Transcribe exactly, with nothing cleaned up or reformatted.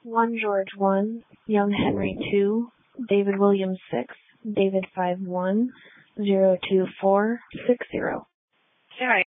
one George one, Young Henry two, David Williams six, David five one, zero two four six zero. All right.